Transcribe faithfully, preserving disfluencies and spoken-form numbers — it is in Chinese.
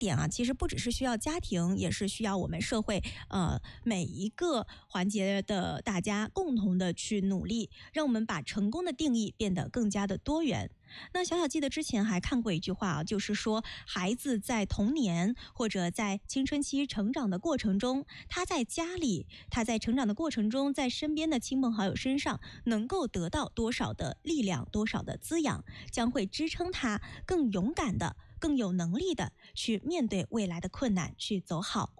点啊，其实不只是需要家庭，也是需要我们社会呃每一个环节的大家共同的去努力，让我们把成功的定义变得更加的多元。那小小记得之前还看过一句话啊，就是说孩子在童年或者在青春期成长的过程中，他在家里，他在成长的过程中，在身边的亲朋好友身上能够得到多少的力量，多少的滋养，将会支撑他更勇敢的、更有能力的去面对未来的困难，去走好